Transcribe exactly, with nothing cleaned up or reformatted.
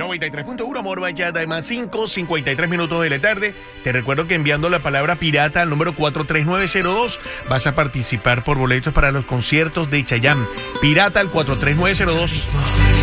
noventa y tres punto uno, Amor Bachata, más cinco, cincuenta y tres minutos de la tarde. Te recuerdo que enviando la palabra pirata al número cuatro tres nueve cero dos vas a participar por boletos para los conciertos de Chayanne. Pirata al cuatro tres nueve cero dos.